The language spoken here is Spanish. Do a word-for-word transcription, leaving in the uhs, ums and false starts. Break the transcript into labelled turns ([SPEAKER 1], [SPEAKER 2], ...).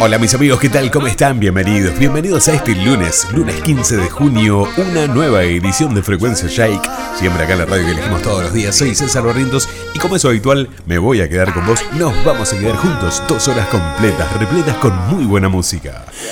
[SPEAKER 1] Hola mis amigos, ¿qué tal? ¿Cómo están? Bienvenidos, bienvenidos a este lunes, lunes quince de junio, una nueva edición de Frecuencia Shake. Siempre acá en la radio que elegimos todos los días. Soy César Barrientos y como es habitual, me voy a quedar con vos. Nos vamos a quedar juntos dos horas completas, repletas con muy buena música.